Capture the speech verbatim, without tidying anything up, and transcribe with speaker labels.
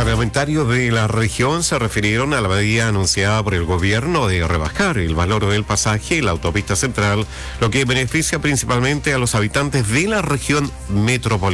Speaker 1: Parlamentarios de la región se refirieron a la medida anunciada por el gobierno de rebajar el valor del pasaje en la autopista central, lo que beneficia principalmente a los habitantes de la región metropolitana.